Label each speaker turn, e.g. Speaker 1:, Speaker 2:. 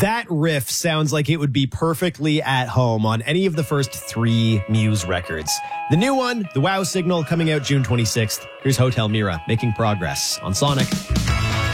Speaker 1: That riff sounds like it would be perfectly at home on any of the first 3 Muse records. The new one, The Wow Signal, coming out June 26th. Here's Hotel Mira, making progress on Sonic.